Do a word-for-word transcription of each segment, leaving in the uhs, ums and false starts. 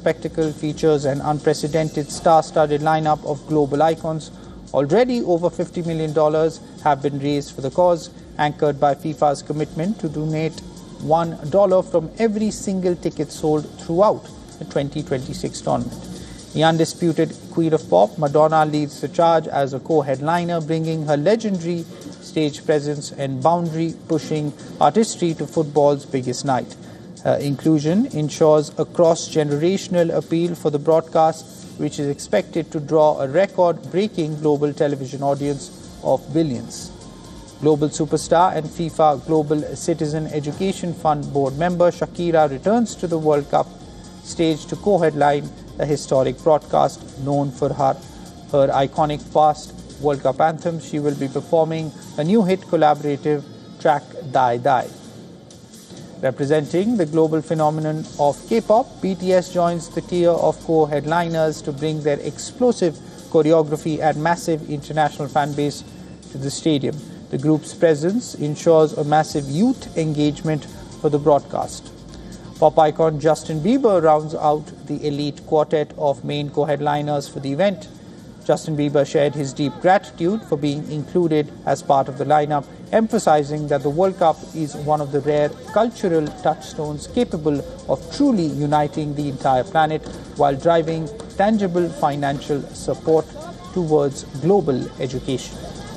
spectacle features an unprecedented star-studded lineup of global icons. Already over fifty million dollars have been raised for the cause, anchored by FIFA's commitment to donate one dollar from every single ticket sold throughout the twenty twenty-six tournament. The undisputed Queen of Pop, Madonna, leads the charge as a co-headliner, bringing her legendary stage presence and boundary-pushing artistry to football's biggest night. Her inclusion ensures a cross-generational appeal for the broadcast, which is expected to draw a record-breaking global television audience of billions. Global superstar and FIFA Global Citizen Education Fund board member Shakira returns to the World Cup stage to co-headline a historic broadcast. Known for her, her iconic past World Cup anthem, she will be performing a new hit collaborative track, Die Die. Representing the global phenomenon of K-pop, B T S joins the tier of co-headliners to bring their explosive choreography and massive international fan base to the stadium. The group's presence ensures a massive youth engagement for the broadcast. Pop icon Justin Bieber rounds out the elite quartet of main co-headliners for the event. Justin Bieber shared his deep gratitude for being included as part of the lineup, emphasizing that the World Cup is one of the rare cultural touchstones capable of truly uniting the entire planet while driving tangible financial support towards global education.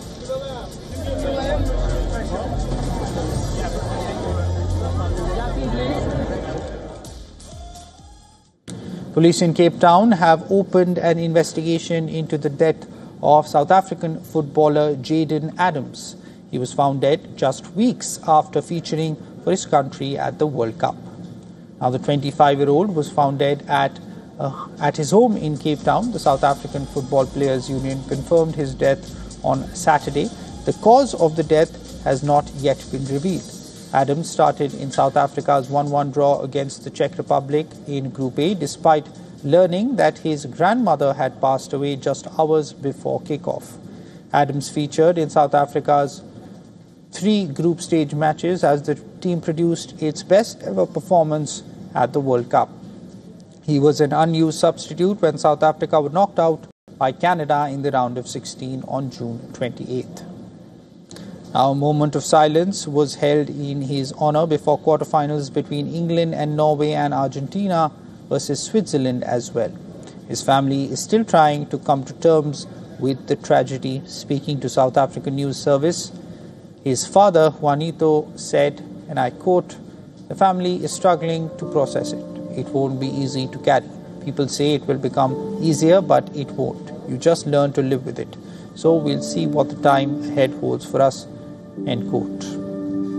Police in Cape Town have opened an investigation into the death of South African footballer Jayden Adams. He was found dead just weeks after featuring for his country at the World Cup. Now, the twenty-five-year-old was found dead at, uh, at his home in Cape Town. The South African Football Players Union confirmed his death on Saturday. The cause of the death has not yet been revealed. Adams started in South Africa's one one draw against the Czech Republic in Group A, despite learning that his grandmother had passed away just hours before kickoff. Adams featured in South Africa's three group stage matches as the team produced its best ever performance at the World Cup. He was an unused substitute when South Africa were knocked out by Canada in the round of sixteen on June twenty-eighth. Now, a moment of silence was held in his honor before quarterfinals between England and Norway and Argentina versus Switzerland as well. His family is still trying to come to terms with the tragedy. Speaking to South African News Service, his father, Juanito, said, and I quote, "The family is struggling to process it. It won't be easy to carry. People say it will become easier, but it won't. You just learn to live with it. So we'll see what the time ahead holds for us." End quote.